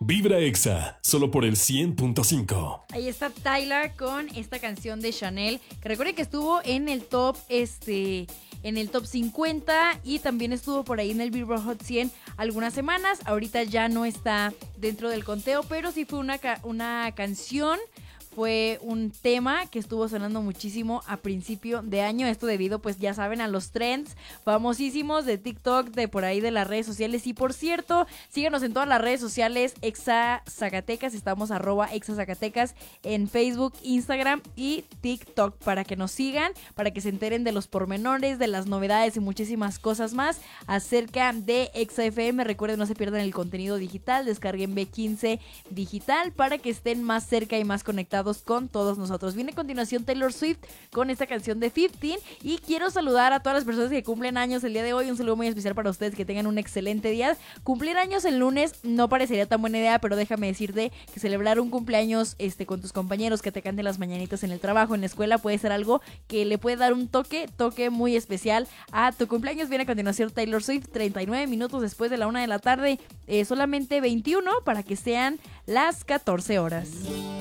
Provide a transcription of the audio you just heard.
Vibra Exa, solo por el 100.5. Ahí está Tyler con esta canción de Chanel, que recuerden que estuvo en el top en el top 50 y también estuvo por ahí en el Billboard Hot 100 algunas semanas. Ahorita ya no está dentro del conteo, pero sí fue una canción. Fue un tema que estuvo sonando muchísimo a principio de año. Esto debido, pues ya saben, a los trends famosísimos de TikTok, de por ahí de las redes sociales. Y por cierto, síganos en todas las redes sociales, Exa Zacatecas. Estamos @Exa Zacatecas en Facebook, Instagram y TikTok, para que nos sigan, para que se enteren de los pormenores, de las novedades y muchísimas cosas más acerca de Exa FM. Recuerden, no se pierdan el contenido digital. Descarguen B15 Digital para que estén más cerca y más conectados con todos nosotros. Viene a continuación Taylor Swift con esta canción de 15 y quiero saludar a todas las personas que cumplen años el día de hoy. Un saludo muy especial para ustedes, que tengan un excelente día. Cumplir años el lunes no parecería tan buena idea, pero déjame decirte que celebrar un cumpleaños con tus compañeros, que te canten las mañanitas en el trabajo, en la escuela, puede ser algo que le puede dar un toque muy especial a tu cumpleaños. Viene a continuación Taylor Swift, 39 minutos después de la 1 de la tarde, solamente 21 para que sean las 14 horas.